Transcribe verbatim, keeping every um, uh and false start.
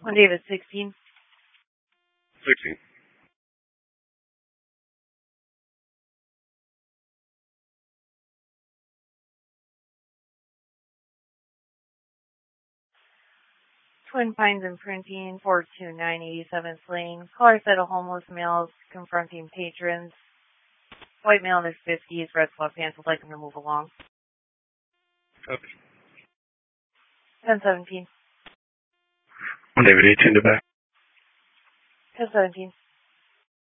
One David, sixteen. sixteen. Twin Pines and Printing, four two nine eight seven Slings. Caller said a homeless male is confronting patrons. White male in his fifties, red sweatpants, would like him to move along. Copy. ten seventeen. One David, eighteen to back. ten seventeen.